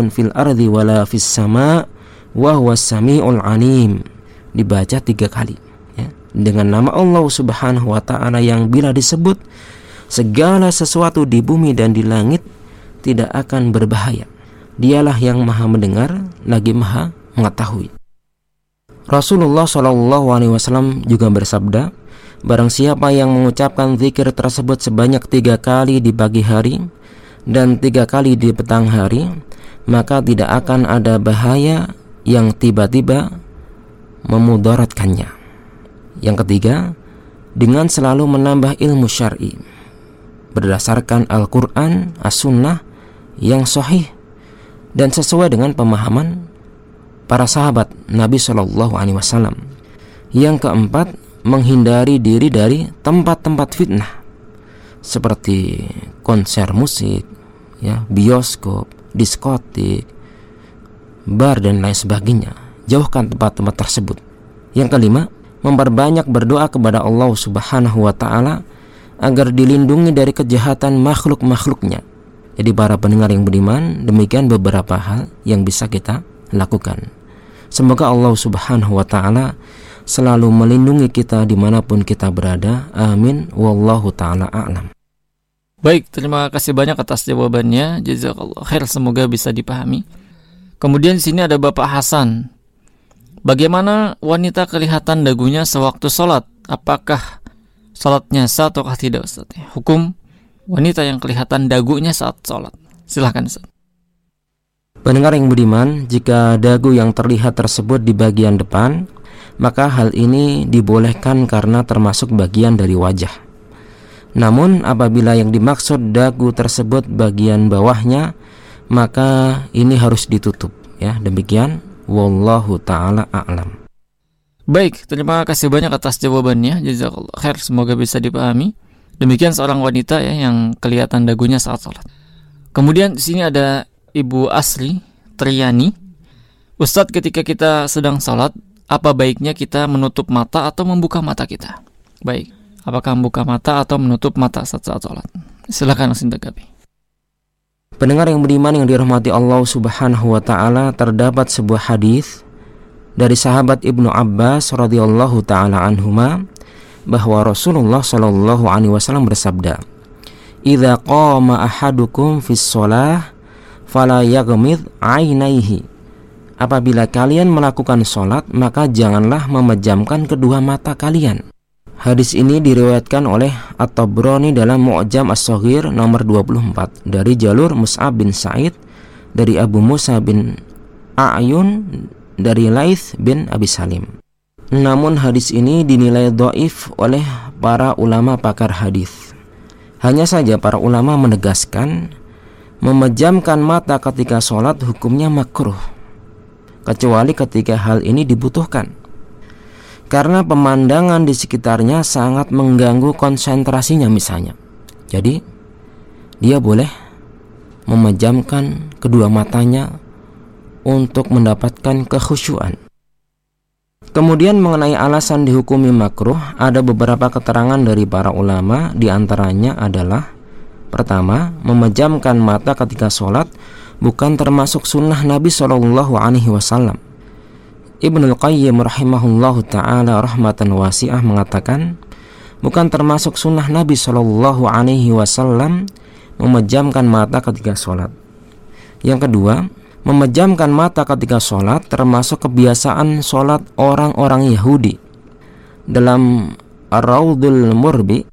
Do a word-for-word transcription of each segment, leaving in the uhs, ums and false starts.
farqun fil ardi wala fis sama wa huwas samiul alim. Dibaca tiga kali ya. Dengan nama Allah Subhanahu wa ta'ala yang bila disebut segala sesuatu di bumi dan di langit tidak akan berbahaya. Dialah yang maha mendengar lagi maha mengetahui. Rasulullah shallallahu alaihi wasallam juga bersabda, barang siapa yang mengucapkan zikir tersebut sebanyak tiga kali di pagi hari dan tiga kali di petang hari, maka tidak akan ada bahaya yang tiba-tiba memudaratkannya. Yang ketiga, dengan selalu menambah ilmu syar'i berdasarkan Al-Quran, As-Sunnah yang sahih dan sesuai dengan pemahaman para sahabat Nabi shallallahu alaihi wasallam. Yang keempat, menghindari diri dari tempat-tempat fitnah seperti konser musik, ya, bioskop, diskotik, bar dan lain sebagainya. Jauhkan tempat-tempat tersebut. Yang kelima, memperbanyak berdoa kepada Allah Subhanahu wa ta'ala agar dilindungi dari kejahatan makhluk-makhluknya. Jadi para pendengar yang beriman, demikian beberapa hal yang bisa kita lakukan. Semoga Allah Subhanahu wa ta'ala selalu melindungi kita dimanapun kita berada. Amin. Wallahu ta'ala a'lam. Baik, terima kasih banyak atas jawabannya. Jazakallah khair, semoga bisa dipahami. Kemudian di sini ada Bapak Hasan. Bagaimana wanita kelihatan dagunya sewaktu sholat? Apakah sholatnya sah ataukah tidak, Ustaz? Hukum wanita yang kelihatan dagunya saat sholat. Silahkan, Ustaz. Pendengar yang budiman, jika dagu yang terlihat tersebut di bagian depan, maka hal ini dibolehkan karena termasuk bagian dari wajah. Namun apabila yang dimaksud dagu tersebut bagian bawahnya, maka ini harus ditutup ya. Demikian, wallahu ta'ala a'lam. Baik, terima kasih banyak atas jawabannya. Jazakallah khair, semoga bisa dipahami. Demikian seorang wanita ya yang kelihatan dagunya saat sholat. Kemudian di sini ada Ibu Asri Triani. Ustadz, ketika kita sedang sholat, apa baiknya kita menutup mata atau membuka mata kita? Baik, apakah membuka mata atau menutup mata saat saat sholat? Silakan Ustaz Gabi. Pendengar yang beriman yang dirahmati Allah Subhanahu wa ta'ala, terdapat sebuah hadis dari sahabat Ibnu Abbas radhiyallahu ta'ala anhuma bahwa Rasulullah sallallahu alaihi wasallam bersabda, "Idza qama ahadukum fis shalah fala yaghmid 'ainaihi." Apabila kalian melakukan sholat, maka janganlah memejamkan kedua mata kalian. Hadis ini diriwayatkan oleh At-Tabrani dalam Mu'jam As-Shaghir nomor dua puluh empat dari jalur Mus'ab bin Sa'id, dari Abu Musa bin A'yun, dari Laits bin Abi Salim. Namun hadis ini dinilai dhaif oleh para ulama pakar hadis. Hanya saja para ulama menegaskan memejamkan mata ketika sholat hukumnya makruh, kecuali ketika hal ini dibutuhkan, karena pemandangan di sekitarnya sangat mengganggu konsentrasinya misalnya. Jadi dia boleh memejamkan kedua matanya untuk mendapatkan kekhusyuan. Kemudian mengenai alasan dihukumi makruh, ada beberapa keterangan dari para ulama. Di antaranya adalah, pertama, memejamkan mata ketika sholat bukan termasuk sunnah Nabi shallallahu alaihi wasallam. Ibnul Qayyim rahimahullahu ta'ala rahmatan wasi'ah mengatakan, bukan termasuk sunnah Nabi shallallahu alaihi wasallam memejamkan mata ketika sholat. Yang kedua, memejamkan mata ketika sholat termasuk kebiasaan sholat orang-orang Yahudi. Dalam Ar-Raudhul Murbi,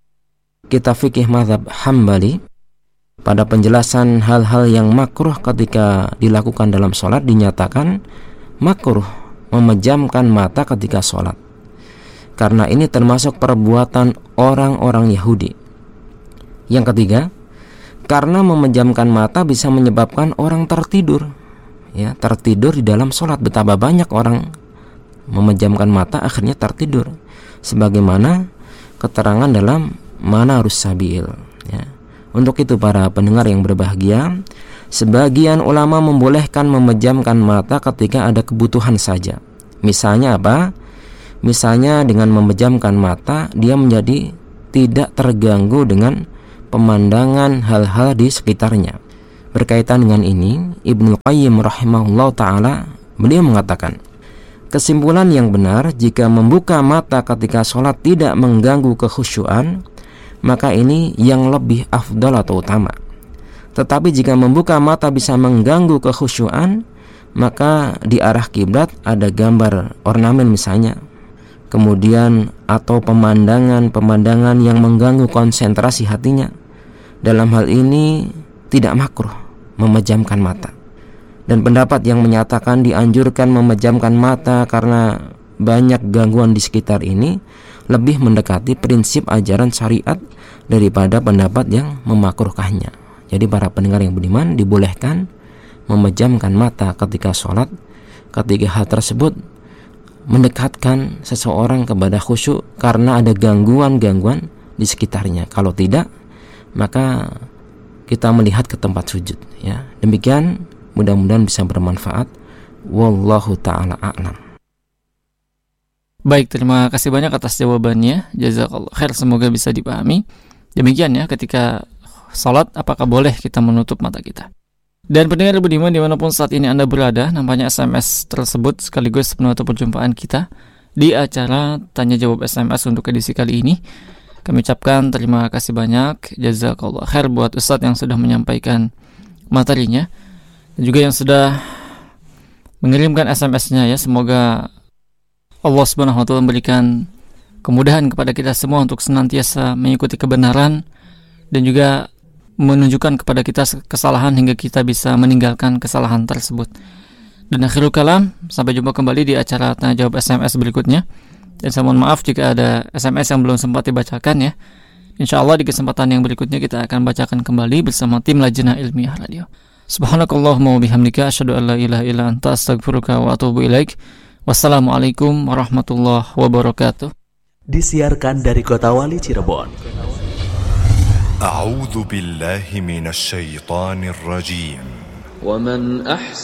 kitab fikih mazhab Hambali, pada penjelasan hal-hal yang makruh ketika dilakukan dalam sholat, dinyatakan makruh memejamkan mata ketika sholat, karena ini termasuk perbuatan orang-orang Yahudi. Yang ketiga, karena memejamkan mata bisa menyebabkan orang tertidur, ya, tertidur di dalam sholat. Betapa banyak orang memejamkan mata akhirnya tertidur, sebagaimana keterangan dalam Manarus Sabil, ya. Untuk itu para pendengar yang berbahagia, sebagian ulama membolehkan memejamkan mata ketika ada kebutuhan saja. Misalnya apa? Misalnya dengan memejamkan mata, dia menjadi tidak terganggu dengan pemandangan hal-hal di sekitarnya. Berkaitan dengan ini, Ibnu Qayyim rahimahullah ta'ala beliau mengatakan, kesimpulan yang benar, jika membuka mata ketika sholat tidak mengganggu kekhusyuan, maka ini yang lebih afdal atau utama. Tetapi jika membuka mata bisa mengganggu kekhusyuan, maka di arah kiblat ada gambar ornamen misalnya, kemudian atau pemandangan-pemandangan yang mengganggu konsentrasi hatinya, dalam hal ini tidak makruh memejamkan mata. Dan pendapat yang menyatakan dianjurkan memejamkan mata karena banyak gangguan di sekitar ini lebih mendekati prinsip ajaran syariat daripada pendapat yang memakruhkannya. Jadi para pendengar yang beriman, dibolehkan memejamkan mata ketika sholat ketika hal tersebut mendekatkan seseorang kepada khusyuk karena ada gangguan-gangguan di sekitarnya. Kalau tidak, maka kita melihat ke tempat sujud, ya. Demikian, mudah-mudahan bisa bermanfaat. Wallahu ta'ala a'lam. Baik, terima kasih banyak atas jawabannya. Jazakallah khair, semoga bisa dipahami. Demikian ya, ketika salat apakah boleh kita menutup mata kita. Dan pendengar budiman dimanapun saat ini Anda berada, nampaknya S M S tersebut sekaligus penutup perjumpaan kita di acara Tanya Jawab S M S untuk edisi kali ini. Kami ucapkan terima kasih banyak, jazakallah khair buat Ustadz yang sudah menyampaikan materinya dan juga yang sudah mengirimkan S M S-nya ya. Semoga Allah Subhanahu wa taala memberikan kemudahan kepada kita semua untuk senantiasa mengikuti kebenaran dan juga menunjukkan kepada kita kesalahan hingga kita bisa meninggalkan kesalahan tersebut. Dan akhirul kalam, sampai jumpa kembali di acara Tanya Jawab S M S berikutnya. Dan saya mohon maaf jika ada S M S yang belum sempat dibacakan ya. Insyaallah di kesempatan yang berikutnya kita akan bacakan kembali bersama tim Lajnah Ilmiah Radio. Subhanakallahumma wa bihamdika asyhadu an la ilaha illa anta astaghfiruka wa atubu ilaik. Wassalamualaikum warahmatullahi wabarakatuh. Disiarkan dari Kota Wali Cirebon. A'udzu billahi minasy syaithanir rajim. Wa man ahsana